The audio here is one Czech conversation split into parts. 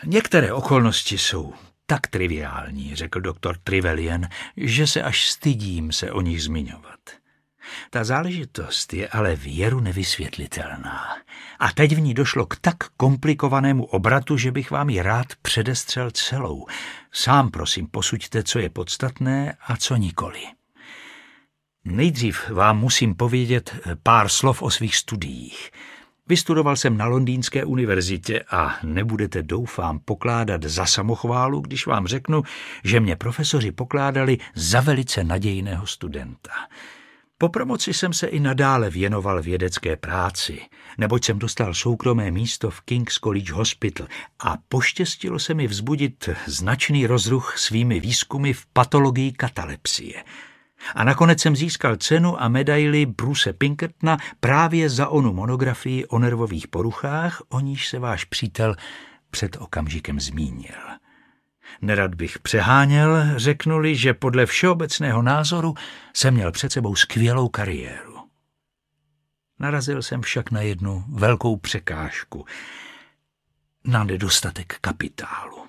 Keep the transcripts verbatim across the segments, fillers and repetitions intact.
Některé okolnosti jsou tak triviální, řekl doktor Trevelyan, že se až stydím se o nich zmiňovat. Ta záležitost je ale věru nevysvětlitelná. A teď v ní došlo k tak komplikovanému obratu, že bych vám ji rád předestřel celou. Sám prosím posuďte, co je podstatné a co nikoli. Nejdřív vám musím povědět pár slov o svých studiích. Vystudoval jsem na Londýnské univerzitě a nebudete, doufám, pokládat za samochválu, když vám řeknu, že mě profesoři pokládali za velice nadějného studenta. Po promoci jsem se i nadále věnoval vědecké práci, neboť jsem dostal soukromé místo v King's College Hospital a poštěstilo se mi vzbudit značný rozruch svými výzkumy v patologii katalepsie. A nakonec jsem získal cenu a medaili Bruce Pinkertona právě za onu monografii o nervových poruchách, o níž se váš přítel před okamžikem zmínil. Nerad bych přeháněl, řeknuli, že podle všeobecného názoru jsem měl před sebou skvělou kariéru. Narazil jsem však na jednu velkou překážku, na nedostatek kapitálu.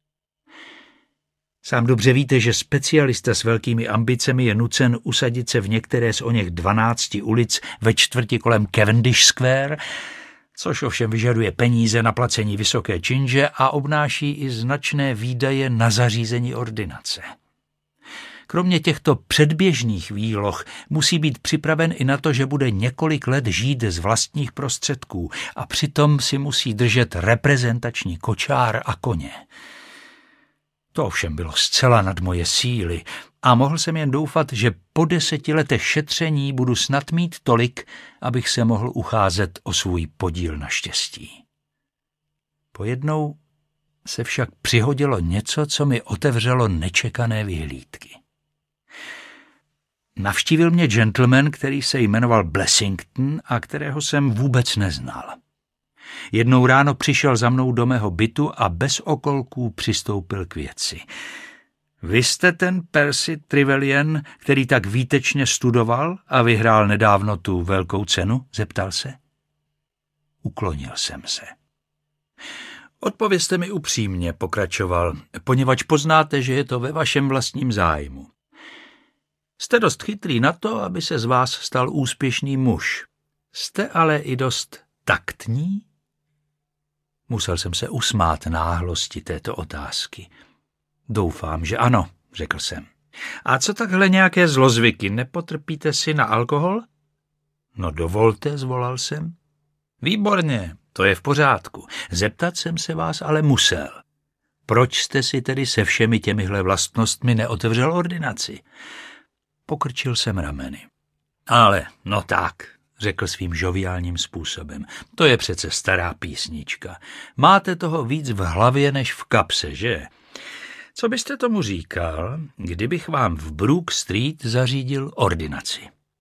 Sám dobře víte, že specialista s velkými ambicemi je nucen usadit se v některé z oněch dvanácti ulic ve čtvrti kolem Cavendish Square, což ovšem vyžaduje peníze na placení vysoké činže a obnáší i značné výdaje na zařízení ordinace. Kromě těchto předběžných výloh musí být připraven i na to, že bude několik let žít z vlastních prostředků a přitom si musí držet reprezentační kočár a koně. To ovšem bylo zcela nad moje síly a mohl jsem jen doufat, že po deseti letech šetření budu snad mít tolik, abych se mohl ucházet o svůj podíl na štěstí. Pojednou se však přihodilo něco, co mi otevřelo nečekané vyhlídky. Navštívil mě gentleman, který se jmenoval Blessington a kterého jsem vůbec neznal. Jednou ráno přišel za mnou do mého bytu a bez okolků přistoupil k věci. Vy jste ten Percy Trevelyan, který tak výtečně studoval a vyhrál nedávno tu velkou cenu? Zeptal se. Uklonil jsem se. Odpovězte mi upřímně, pokračoval, poněvadž poznáte, že je to ve vašem vlastním zájmu. Jste dost chytrý na to, aby se z vás stal úspěšný muž. Jste ale i dost taktní? Musel jsem se usmát náhlosti této otázky. Doufám, že ano, řekl jsem. A co takhle nějaké zlozvyky, nepotrpíte si na alkohol? No dovolte, zvolal jsem. Výborně, to je v pořádku. Zeptat jsem se vás ale musel. Proč jste si tedy se všemi těmihle vlastnostmi neotevřel ordinaci? Pokrčil jsem rameny. Ale, no tak, řekl svým žoviálním způsobem. To je přece stará písnička. Máte toho víc v hlavě než v kapse, že? Co byste tomu říkal, kdybych vám v Brook Street zařídil ordinaci?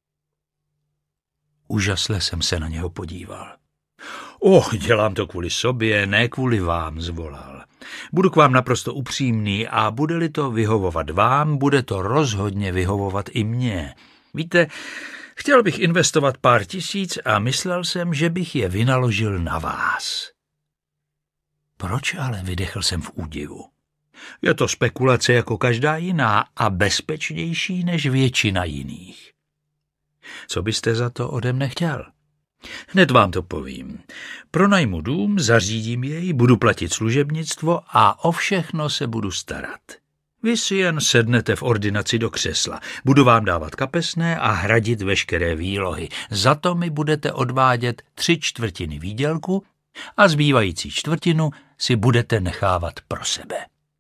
Úžasle jsem se na něho podíval. Oh, dělám to kvůli sobě, ne kvůli vám, zvolal. Budu k vám naprosto upřímný a bude-li to vyhovovat vám, bude to rozhodně vyhovovat i mně. Víte, chtěl bych investovat pár tisíc a myslel jsem, že bych je vynaložil na vás. Proč ale, vydechl jsem v údivu. Je to spekulace jako každá jiná a bezpečnější než většina jiných. Co byste za to ode mne chtěl? Hned vám to povím. Pronajmu dům, zařídím jej, budu platit služebnictvo a o všechno se budu starat. Vy si jen sednete v ordinaci do křesla. Budu vám dávat kapesné a hradit veškeré výlohy. Za to mi budete odvádět tři čtvrtiny výdělku a zbývající čtvrtinu si budete nechávat pro sebe.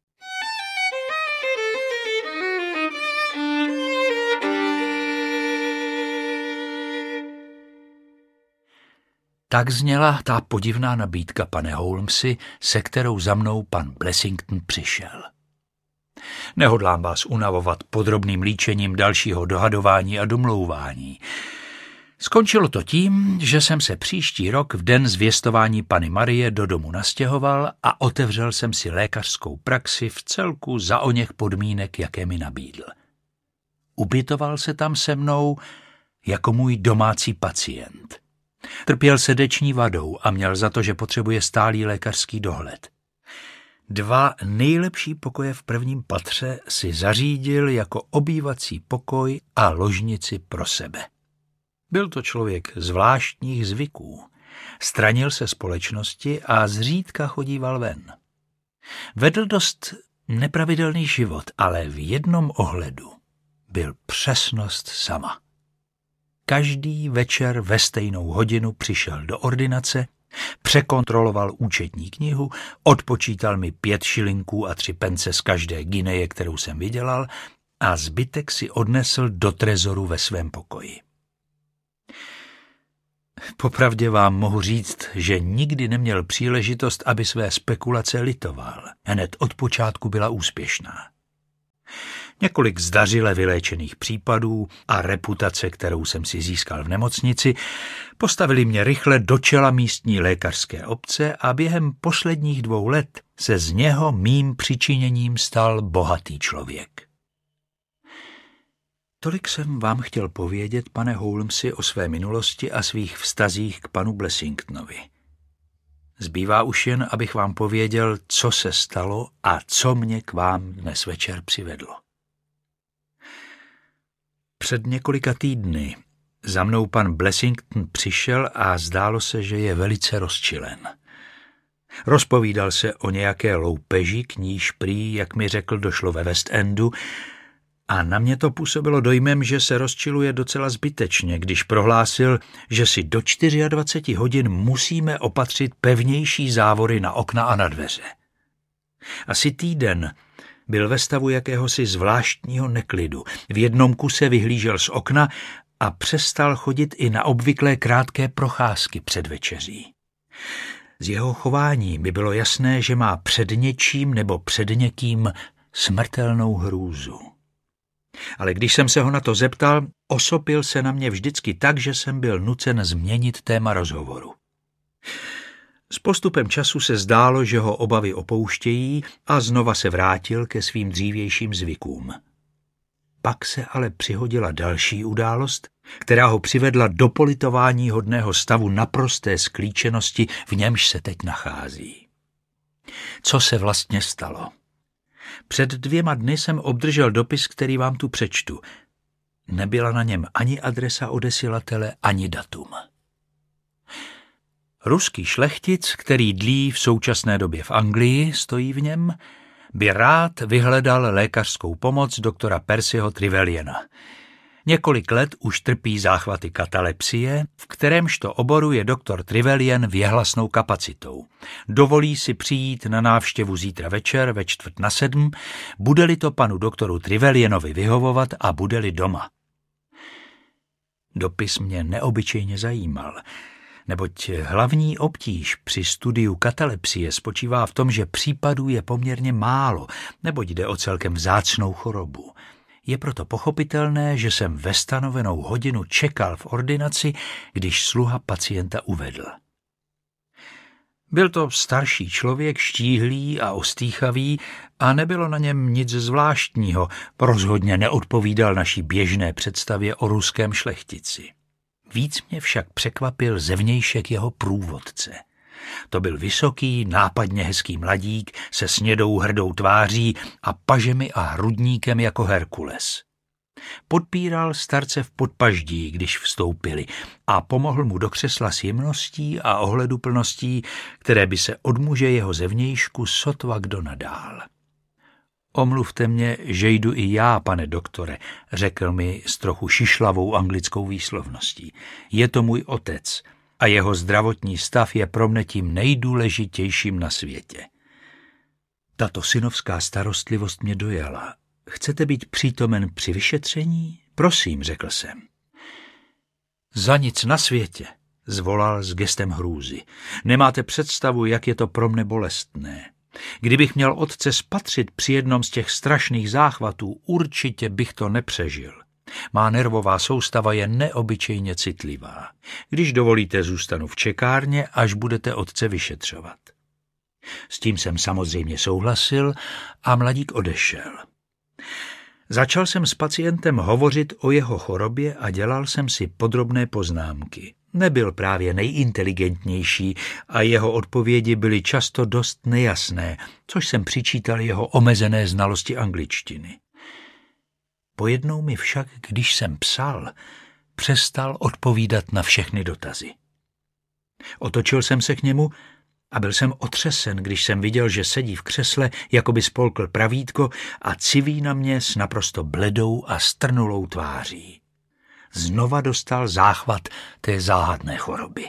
Tak zněla ta podivná nabídka, pane Holmesi, se kterou za mnou pan Blessington přišel. Nehodlám vás unavovat podrobným líčením dalšího dohadování a domlouvání. Skončilo to tím, že jsem se příští rok v den zvěstování Panny Marie do domu nastěhoval a otevřel jsem si lékařskou praxi v celku za oněch podmínek, jaké mi nabídl. Ubytoval se tam se mnou jako můj domácí pacient. Trpěl srdeční vadou a měl za to, že potřebuje stálý lékařský dohled. Dva nejlepší pokoje v prvním patře si zařídil jako obývací pokoj a ložnici pro sebe. Byl to člověk zvláštních zvyků. Stranil se společnosti a zřídka chodíval ven. Vedl dost nepravidelný život, ale v jednom ohledu byl přesnost sama. Každý večer ve stejnou hodinu přišel do ordinace, překontroloval účetní knihu, odpočítal mi pět šilinků a tři pence z každé guineje, kterou jsem vydělal, a zbytek si odnesl do trezoru ve svém pokoji. Popravdě vám mohu říct, že nikdy neměl příležitost, aby své spekulace litoval. Hned od počátku byla úspěšná. Několik zdařile vyléčených případů a reputace, kterou jsem si získal v nemocnici, postavili mě rychle do čela místní lékařské obce a během posledních dvou let se z něho mým přičiněním stal bohatý člověk. Tolik jsem vám chtěl povědět, pane Holmesi, o své minulosti a svých vztazích k panu Blessingtonovi. Zbývá už jen, abych vám pověděl, co se stalo a co mě k vám dnes večer přivedlo. Před několika týdny za mnou pan Blessington přišel a zdálo se, že je velice rozčilen. Rozpovídal se o nějaké loupeži, k níž prý, jak mi řekl, došlo ve West Endu, a na mě to působilo dojmem, že se rozčiluje docela zbytečně, když prohlásil, že si do dvaceti čtyř hodin musíme opatřit pevnější závory na okna a na dveře. Asi týden byl ve stavu jakéhosi zvláštního neklidu. V jednom kuse vyhlížel z okna a přestal chodit i na obvyklé krátké procházky před večeří. Z jeho chování by bylo jasné, že má před něčím nebo před někým smrtelnou hrůzu. Ale když jsem se ho na to zeptal, osopil se na mě vždycky tak, že jsem byl nucen změnit téma rozhovoru. S postupem času se zdálo, že ho obavy opouštějí a znova se vrátil ke svým dřívějším zvykům. Pak se ale přihodila další událost, která ho přivedla do politování hodného stavu naprosté sklíčenosti, v němž se teď nachází. Co se vlastně stalo? Před dvěma dny jsem obdržel dopis, který vám tu přečtu. Nebyla na něm ani adresa odesilatele, ani datum. Ruský šlechtic, který dlí v současné době v Anglii, stojí v něm, by rád vyhledal lékařskou pomoc doktora Percyho Trevelyana. Několik let už trpí záchvaty katalepsie, v kterémžto oboru je doktor Trevelyan věhlasnou kapacitou. Dovolí si přijít na návštěvu zítra večer ve čtvrt na sedm, bude-li to panu doktoru Trevelyanovi vyhovovat a bude-li doma. Dopis mě neobyčejně zajímal, neboť hlavní obtíž při studiu katalepsie spočívá v tom, že případů je poměrně málo, neboť jde o celkem vzácnou chorobu. Je proto pochopitelné, že jsem ve stanovenou hodinu čekal v ordinaci, když sluha pacienta uvedl. Byl to starší člověk, štíhlý a ostýchavý a nebylo na něm nic zvláštního, rozhodně neodpovídal naší běžné představě o ruském šlechtici. Víc mě však překvapil zevnějšek jeho průvodce. To byl vysoký, nápadně hezký mladík se snědou hrdou tváří a pažemi a hrudníkem jako Herkules. Podpíral starce v podpaždí, když vstoupili, a pomohl mu do křesla s jemností a ohleduplností, které by se od muže jeho zevnějšku sotva kdo nadál. Omluvte mě, že jdu i já, pane doktore, řekl mi s trochu šišlavou anglickou výslovností. Je to můj otec a jeho zdravotní stav je pro mne tím nejdůležitějším na světě. Tato synovská starostlivost mě dojala. Chcete být přítomen při vyšetření? Prosím, řekl jsem. Za nic na světě, zvolal s gestem hrůzy. Nemáte představu, jak je to pro mne bolestné. Kdybych měl otce spatřit při jednom z těch strašných záchvatů, určitě bych to nepřežil. Má nervová soustava je neobyčejně citlivá. Když dovolíte, zůstanu v čekárně, až budete otce vyšetřovat. S tím jsem samozřejmě souhlasil a mladík odešel. Začal jsem s pacientem hovořit o jeho chorobě a dělal jsem si podrobné poznámky. Nebyl právě nejinteligentnější a jeho odpovědi byly často dost nejasné, což jsem přičítal jeho omezené znalosti angličtiny. Pojednou mi však, když jsem psal, přestal odpovídat na všechny dotazy. Otočil jsem se k němu a byl jsem otřesen, když jsem viděl, že sedí v křesle, jako by spolkl pravítko a civí na mě s naprosto bledou a strnulou tváří. Znova dostal záchvat té záhadné choroby.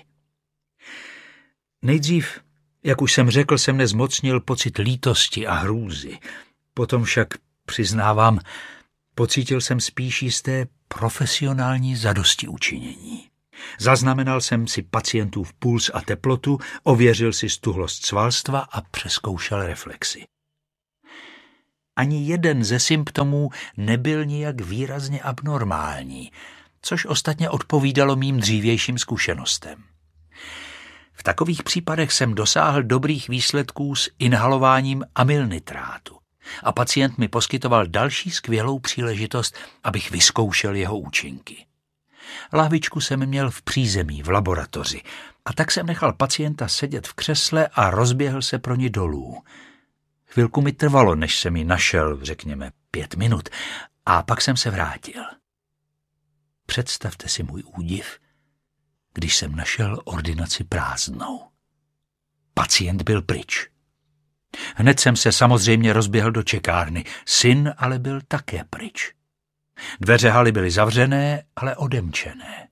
Nejdřív, jak už jsem řekl, se mne zmocnil pocit lítosti a hrůzy. Potom však, přiznávám, pocítil jsem spíš jisté profesionální zadostiučinění. Zaznamenal jsem si pacientův puls a teplotu, ověřil si stuhlost svalstva a přezkoušel reflexy. Ani jeden ze symptomů nebyl nijak výrazně abnormální, což ostatně odpovídalo mým dřívějším zkušenostem. V takových případech jsem dosáhl dobrých výsledků s inhalováním amylnitrátu a pacient mi poskytoval další skvělou příležitost, abych vyzkoušel jeho účinky. Lahvičku jsem měl v přízemí v laboratoři a tak jsem nechal pacienta sedět v křesle a rozběhl se pro ní dolů. Chvilku mi trvalo, než jsem ji našel, řekněme pět minut, a pak jsem se vrátil. Představte si můj údiv, když jsem našel ordinaci prázdnou. Pacient byl pryč. Hned jsem se samozřejmě rozběhl do čekárny, syn ale byl také pryč. Dveře haly byly zavřené, ale odemčené.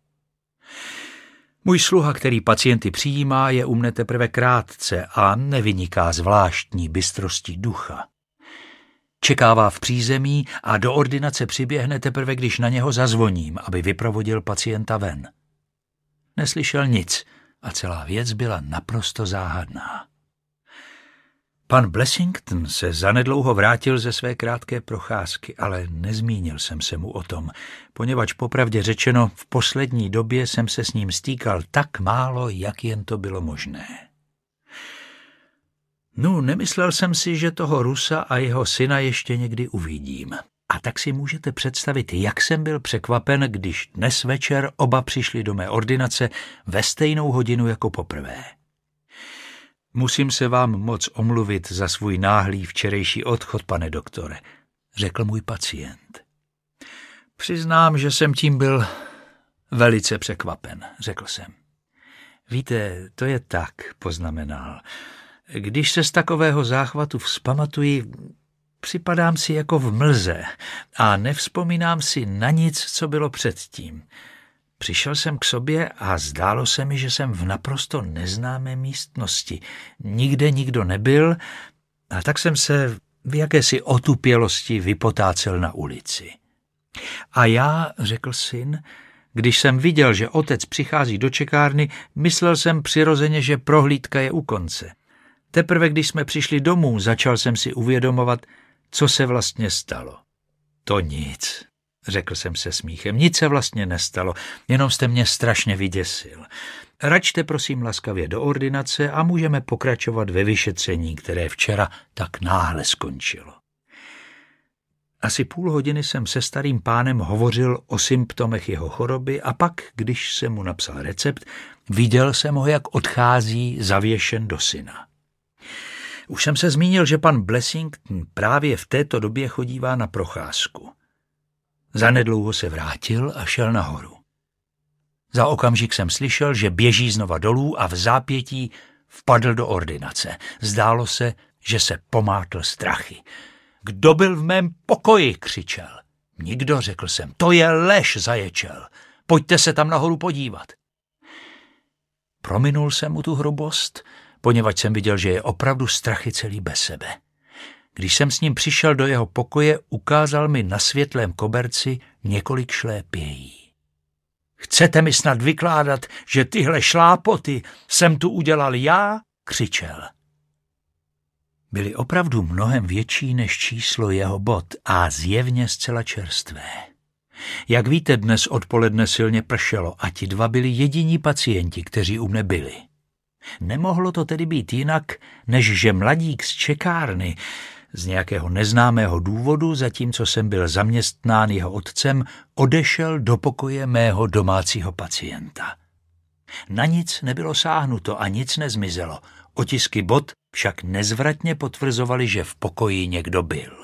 Můj sluha, který pacienty přijímá, je u mne teprve krátce a nevyniká zvláštní bystrostí ducha. Čekává v přízemí a do ordinace přiběhne teprve, když na něho zazvoním, aby vyprovodil pacienta ven. Neslyšel nic a celá věc byla naprosto záhadná. Pan Blessington se zanedlouho vrátil ze své krátké procházky, ale nezmínil jsem se mu o tom, poněvadž popravdě řečeno v poslední době jsem se s ním stýkal tak málo, jak jen to bylo možné. No, nemyslel jsem si, že toho Rusa a jeho syna ještě někdy uvidím. A tak si můžete představit, jak jsem byl překvapen, když dnes večer oba přišli do mé ordinace ve stejnou hodinu jako poprvé. Musím se vám moc omluvit za svůj náhlý včerejší odchod, pane doktore, řekl můj pacient. Přiznám, že jsem tím byl velice překvapen, řekl jsem. Víte, to je tak, poznamenal. Když se z takového záchvatu vzpamatuji, připadám si jako v mlze a nevzpomínám si na nic, co bylo předtím. Přišel jsem k sobě a zdálo se mi, že jsem v naprosto neznámé místnosti. Nikde nikdo nebyl a tak jsem se v jakési otupělosti vypotácel na ulici. A já, řekl syn, když jsem viděl, že otec přichází do čekárny, myslel jsem přirozeně, že prohlídka je u konce. Teprve když jsme přišli domů, začal jsem si uvědomovat, co se vlastně stalo. To nic, řekl jsem se smíchem, nic se vlastně nestalo, jenom jste mě strašně vyděsil. Račte prosím laskavě do ordinace a můžeme pokračovat ve vyšetření, které včera tak náhle skončilo. Asi půl hodiny jsem se starým pánem hovořil o symptomech jeho choroby a pak, když jsem mu napsal recept, viděl jsem ho, jak odchází zavěšen do syna. Už jsem se zmínil, že pan Blessington právě v této době chodívá na procházku. Zanedlouho se vrátil a šel nahoru. Za okamžik jsem slyšel, že běží znova dolů a v zápětí vpadl do ordinace. Zdálo se, že se pomátl strachy. Kdo byl v mém pokoji, křičel. Nikdo, řekl jsem, to je lež, zaječel. Pojďte se tam nahoru podívat. Prominul jsem mu tu hrubost, poněvadž jsem viděl, že je opravdu strachy celý bez sebe. Když jsem s ním přišel do jeho pokoje, ukázal mi na světlém koberci několik šlépějí. Chcete mi snad vykládat, že tyhle šlápoty jsem tu udělal já? Křičel. Byly opravdu mnohem větší než číslo jeho bot a zjevně zcela čerstvé. Jak víte, dnes odpoledne silně pršelo a ti dva byli jediní pacienti, kteří u mne byli. Nemohlo to tedy být jinak, než že mladík z čekárny z nějakého neznámého důvodu, zatímco jsem byl zaměstnán jeho otcem, odešel do pokoje mého domácího pacienta. Na nic nebylo sáhnuto a nic nezmizelo. Otisky bot však nezvratně potvrzovaly, že v pokoji někdo byl.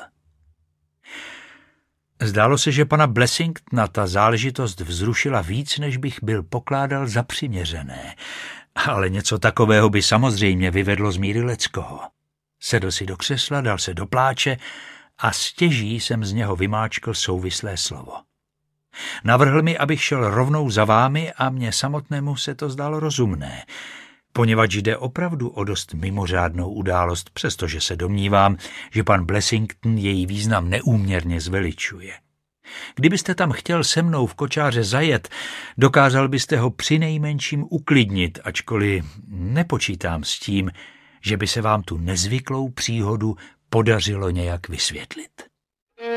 Zdálo se, že pana Blessingtona ta záležitost vzrušila víc, než bych byl pokládal za přiměřené. Ale něco takového by samozřejmě vyvedlo z míry leckoho. Sedl si do křesla, dal se do pláče a stěží jsem z něho vymáčkl souvislé slovo. Navrhl mi, abych šel rovnou za vámi a mně samotnému se to zdálo rozumné, poněvadž jde opravdu o dost mimořádnou událost, přestože se domnívám, že pan Blessington její význam neúměrně zveličuje. Kdybyste tam chtěl se mnou v kočáře zajet, dokázal byste ho přinejmenším uklidnit, ačkoliv nepočítám s tím, že by se vám tu nezvyklou příhodu podařilo nějak vysvětlit.